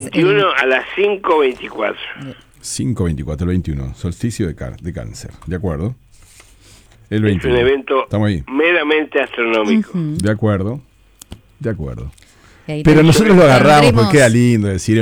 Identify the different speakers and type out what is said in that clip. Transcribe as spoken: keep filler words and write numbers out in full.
Speaker 1: veintiuno a las cinco veinticuatro.
Speaker 2: cinco veinticuatro, el veintiuno, solsticio de, car- de cáncer, ¿de acuerdo? El
Speaker 1: Es
Speaker 2: veintiuno.
Speaker 1: un evento
Speaker 2: Estamos ahí.
Speaker 1: meramente astronómico.
Speaker 3: Ujú.
Speaker 2: De acuerdo, de acuerdo.
Speaker 3: Y ahí
Speaker 2: Pero
Speaker 3: ten-
Speaker 2: nosotros lo agarramos
Speaker 3: tendremos-
Speaker 2: porque queda lindo decir